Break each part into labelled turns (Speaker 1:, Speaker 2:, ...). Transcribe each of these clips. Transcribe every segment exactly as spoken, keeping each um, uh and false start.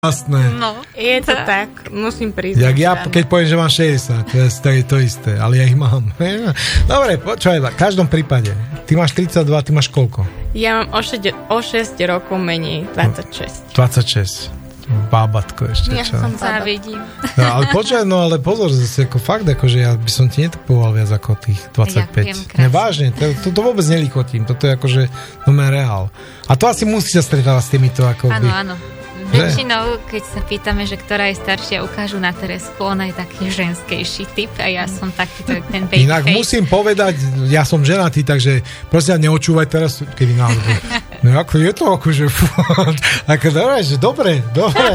Speaker 1: Jasné.
Speaker 2: No, je to tak, musím priznať.
Speaker 1: Jak ja, keď poviem, že mám šesťdesiat, to je, to je to isté, ale ja ich mám. Dobre, počúvaj, v každom prípade. Ty máš tridsaťdva, ty máš koľko?
Speaker 2: Ja mám o, šesť, o šesť rokov menej, dvadsaťšesť.
Speaker 1: dvadsaťšesť. Bábatko ešte.
Speaker 2: Ja
Speaker 1: čo?
Speaker 2: som závidím.
Speaker 1: No, ale počúvaj, no ale pozor, zase ako fakt, akože ja by som ti netypoval viac ako tých dvadsaťpäť. Nevážne, to, to, to vôbec nelichotím, toto je akože no reál. A to asi musí sa stretávať s týmito ako
Speaker 3: áno, áno. Väčšinou, keď sa pýtame, že ktorá je staršia, ukážu na Teresku, ona je taký ženskejší typ a ja som taký ten baby
Speaker 1: Inak face. Musím povedať, ja som ženatý, takže prosím, neočúvaj teraz, kedy náhodou. No ako je to akože ako dobre, že dobre, dobre.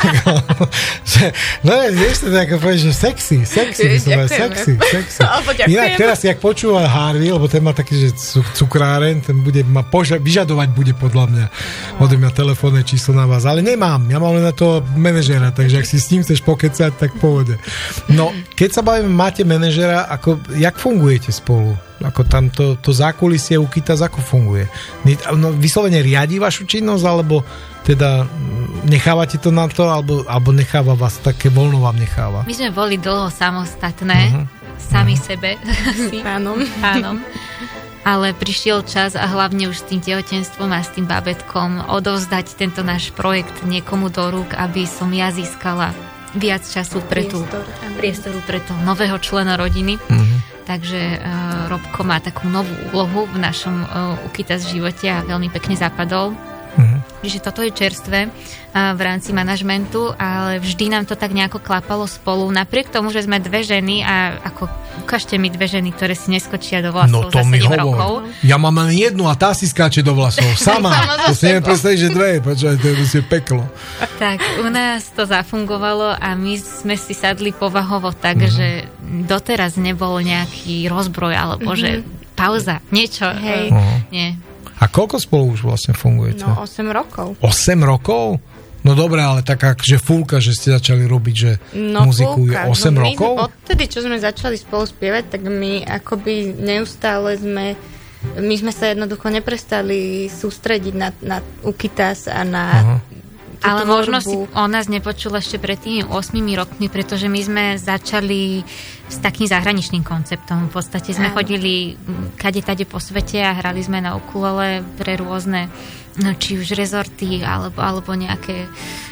Speaker 1: No vieš to tak, ako povieš, že sexy, sexy, sexy, sexy. Inak teraz, jak počúva Harvey, lebo ten má taký, že cukráren, ten bude ma poža- vyžadovať bude podľa mňa od mňa telefónne číslo na vás, ale nemám, ja mám len na to manažera, takže ak si s ním chceš pokecať, tak povede. No, keď sa bavíme, máte manažera, ako, jak fungujete spolu? Ako tam to, to zákulisie u Kitas, ako funguje? No, vyslovene riadi vašu činnosť, alebo teda nechávate to na to, alebo, alebo necháva vás, také voľno vám necháva?
Speaker 3: My sme boli dlho samostatné, uh-huh. sami uh-huh. sebe.
Speaker 2: Pánom.
Speaker 3: Pánom. Ale prišiel čas a hlavne už s tým tehotenstvom a s tým bábätkom odovzdať tento náš projekt niekomu do rúk, aby som ja získala viac času pre tú priestoru pre toho nového člena rodiny. Uh-huh. Takže uh, Robko má takú novú úlohu v našom uh, Ukitas živote a veľmi pekne zapadol. Uh-huh. Čiže toto je čerstvé uh, v rámci manažmentu, ale vždy nám to tak nejako klapalo spolu. Napriek tomu, že sme dve ženy a ako ukážte mi dve ženy, ktoré si neskočia do vlasov no, za sedem rokov.
Speaker 1: Ja mám len jednu a tá si skáče do vlasov. Sama. To si neviem predstaviť, že dve. Počúvaj, to je peklo.
Speaker 3: Tak, u nás to zafungovalo a my sme si sadli povahovo tak, uh-huh. že doteraz nebol nejaký rozbroj alebo uh-huh. že pauza, niečo.
Speaker 2: Hej.
Speaker 1: Uh-huh.
Speaker 3: Nie.
Speaker 1: A koľko spolu už vlastne fungujete?
Speaker 2: No, osem rokov.
Speaker 1: osem rokov? No dobré, ale taká, že fúlka, že ste začali robiť, že
Speaker 2: no,
Speaker 1: muziku je osem
Speaker 2: no,
Speaker 1: rokov?
Speaker 2: My, odtedy, čo sme začali spolu spievať, tak my akoby neustále sme my sme sa jednoducho neprestali sústrediť na, na Ukitas a na uh-huh.
Speaker 3: ale možno si o nás nepočul ešte pred tými ôsmimi rokmi, pretože my sme začali s takým zahraničným konceptom. V podstate sme Áno. chodili kade tade po svete a hrali sme na ukulele pre rôzne, no, či už rezorty alebo, alebo nejaké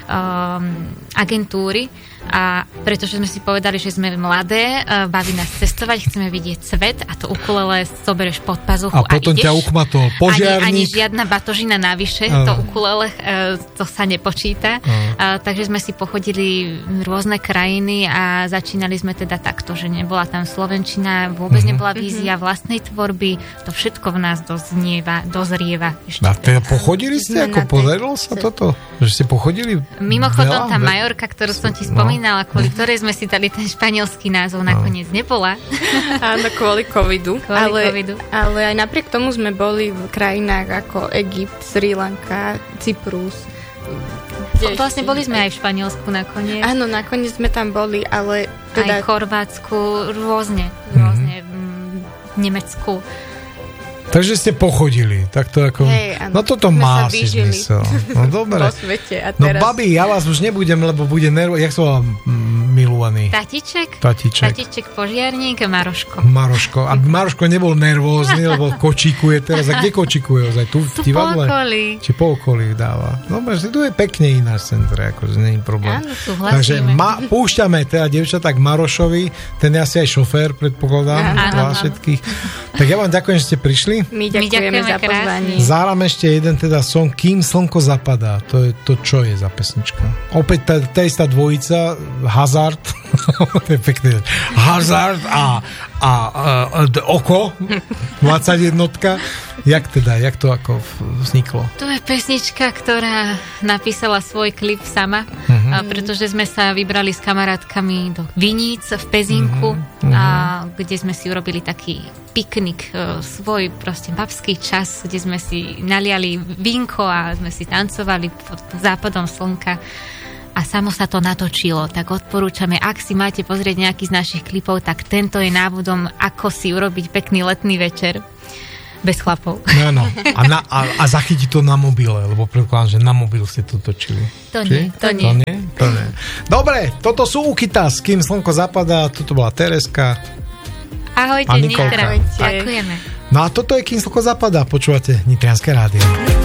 Speaker 3: um, agentúry. A pretože sme si povedali, že sme mladé, baví nás cestovať, chceme vidieť svet a to ukulele zoberieš pod pazuchu a,
Speaker 1: a potom
Speaker 3: ideš.
Speaker 1: ťa uchmatol požiarník.
Speaker 3: Ani, ani žiadna batožina navyše, uh. to ukulele, to sa nepočíta. Uh. A, takže sme si pochodili rôzne krajiny a začínali sme teda takto, že nebola tam slovenčina, vôbec uh-huh. nebola vízia vlastnej tvorby, to všetko v nás doznieva, dozrieva. Ešte
Speaker 1: a teda pochodili ste? Ako podarilo sa toto? Že ste pochodili?
Speaker 3: Mimochodom,
Speaker 1: veľa,
Speaker 3: tá Majorka, ktorú som ti spomínala, no. kvôli ktorej sme si dali ten španielský názov, no. nakoniec nebola.
Speaker 2: Áno, kvôli covidu.
Speaker 3: Kvôli
Speaker 2: ale,
Speaker 3: covidu.
Speaker 2: Ale aj napriek tomu sme boli v krajinách ako Egypt, Sri Lanka, Cyprus.
Speaker 3: Vlastne boli sme aj v Španielsku nakoniec.
Speaker 2: Áno, nakoniec sme tam boli, ale teda...
Speaker 3: Aj v Chorvátsku, rôzne, rôzne mm-hmm. v Nemecku.
Speaker 1: Takže ste pochodili, tak to ako...
Speaker 2: Hej,
Speaker 1: no toto má asi zmysel. No dobre.
Speaker 2: Po svete a teraz...
Speaker 1: No babi, ja vás už nebudem, lebo bude nervo... Jak sa volá milovaný?
Speaker 3: Tatiček?
Speaker 1: Tatiček.
Speaker 3: Tatiček požiarník, Maroško.
Speaker 1: Maroško. Aby Maroško nebol nervózny, lebo kočikuje teraz. A kde kočikuje? Ozaj tu v
Speaker 3: tu
Speaker 1: divadle?
Speaker 3: Po okolí.
Speaker 1: Či po okolí dáva. No, tu je pekne ináč centre, akože nie je problém.
Speaker 3: Áno, súhlasíme.
Speaker 1: Takže ma, púšťame teda dievčatá k Marošovi, ten je asi aj šofér, predpokladám,
Speaker 3: áno, áno.
Speaker 1: všetkých. Tak ja vám ďakujem, že ste prišli.
Speaker 2: My ďakujeme, My ďakujeme za pozvanie.
Speaker 1: Zahráme ešte jeden teda song Kým slnko zapadá. To je to, čo je za pesnička. Opäť tá, tá istá dvojica Hazard to je pekné. Hazard a, a, a, a oko dvadsaťjednotka. Jak teda, jak to ako vzniklo?
Speaker 3: To je pesnička, ktorá napísala svoj klip sama, uh-huh. pretože sme sa vybrali s kamarátkami do Viníc v Pezinku, uh-huh. a kde sme si urobili taký piknik, svoj proste babský čas, kde sme si naliali vínko a sme si tancovali pod západom slnka. A samo sa to natočilo, tak odporúčame, ak si máte pozrieť nejaký z našich klipov, tak tento je návodom, ako si urobiť pekný letný večer. Bez chlapov.
Speaker 1: No, no. A, na, a, a zachytí to na mobile, lebo predpokladám, že na mobil ste to točili.
Speaker 3: To nie, to nie.
Speaker 1: To nie? To nie. Dobre, toto sú Ukitas, kým slnko zapadá, toto bola Tereska.
Speaker 3: Ahojte, Nitra. Ďakujeme.
Speaker 1: No a toto je Kým slnko zapadá, počúvate Nitrianske rádio.